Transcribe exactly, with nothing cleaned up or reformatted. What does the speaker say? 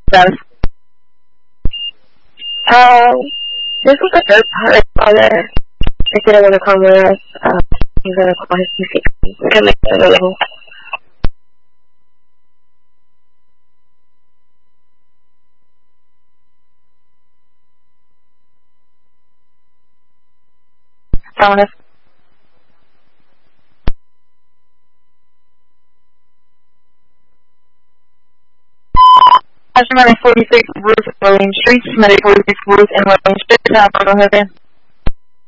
stuff. Um, this was the third part I saw there. I didn't want to come with us. Uh, he's going to call his music. We're going to make it available. Thomas. Medic forty-six, Ruth, Marine Street. Medic forty-six, Ruth, and Marine Street. How can I help you?